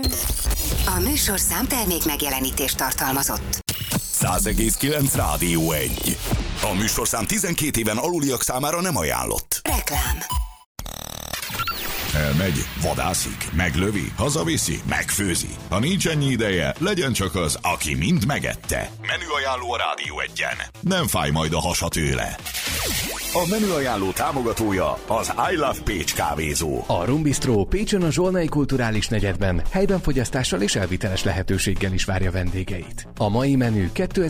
A műsorszám termék megjelenítést tartalmazott. 100,9 Rádió 1. A műsorszám 12 éven aluliak számára nem ajánlott. Reklám. Elmegy, vadászik, meglövi, hazaviszi, megfőzi. Ha nincs ennyi ideje, legyen csak az, aki mind megette. Menüajánló a Rádió 1-en. Nem fáj majd a hasa tőle. A menüajánló támogatója az I Love Pécs kávézó. A Rum Bistro Pécsen a Zsolnai Kulturális Negyedben helyben fogyasztással és elviteles lehetőséggel is várja vendégeit. A mai menü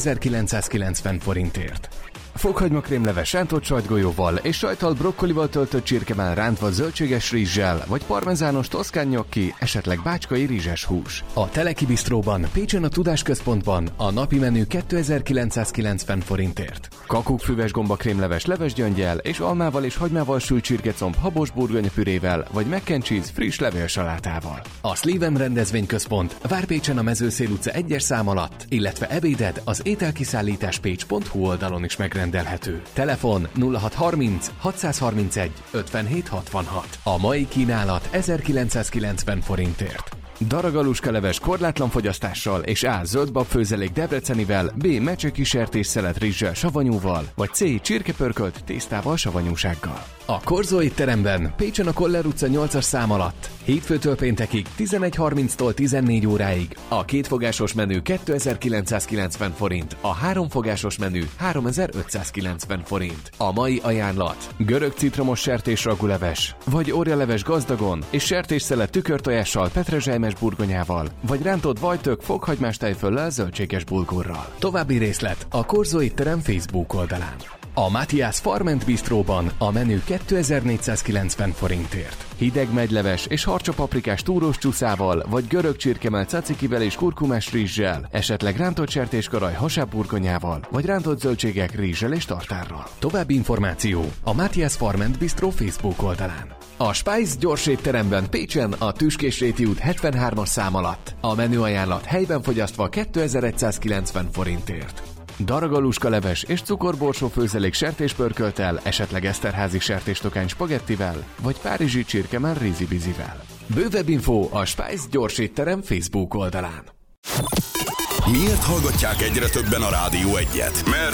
2990 forintért. Fokhagymakrémleves rántott sajtgolyóval és sajttal brokkolival töltött csirkemell rántva zöldséges rizssel, vagy parmezános toszkán gnocchi, esetleg bácskai rizses hús. A Teleki Bistróban, Pécsen a Tudásközpontban a napi menü 2990 forintért. Kakukkfüves gombakrémleves levesgyöngyel és almával és hagymával sült csirkecomb habos burgonyapürével, vagy mac and cheese friss levélsalátával. A Szlívem rendezvényközpont Várpécsen a Mezőszél utca 1-es szám alatt, illetve ebéded az ételkiszállításpécs.hu oldalon is megrendelhető. Telefon 0630 631 5766. A mai kínálat 1990 forintért. Daragaluska leves korlátlan fogyasztással és A. zöldbab főzelék debrecenivel, B. mecseki sertésszelet rizssel savanyúval, vagy C. csirkepörkölt tésztával savanyúsággal. A Korzó étteremben Pécsen a Koller utca 8-as szám alatt hétfőtől péntekig 11:30-tól 14 óráig a kétfogásos menü 2990 forint, a háromfogásos menü 3590 forint. A mai ajánlat: görög citromos sertés raguleves, vagy orjaleves gazdagon és sertésszelet tükörtojással, petrezselymes burgonyával, vagy rántott vajtök fokhagymás tejföllel zöldséges bulgurral. További részlet a Korzó étterem Facebook oldalán. A Matthias Farm & Bistróban a menü 2490 forintért. Hideg megyleves és harcsapaprikás túrós csúszával, vagy görög csirkemell cacikivel és kurkumás rizssel, esetleg rántott sertéskaraj hasábburgonyával, vagy rántott zöldségek rizssel és tartárral. További információ a Matthias Farm & Bistró Facebook oldalán. A Spice gyors étteremben Pécsen a Tüskés Réti út 73-as szám alatt. A menüajánlat helyben fogyasztva 2190 forintért. Daragaluska leves és cukorborsó főzelék sertéspörkölttel, esetleg eszterházi sertéstokány spagettivel, vagy párizsi csirkemell rízibizivel. Bővebb info a Spice gyors étterem Facebook oldalán. Miért hallgatják egyre többen a Rádió 1-et? Mert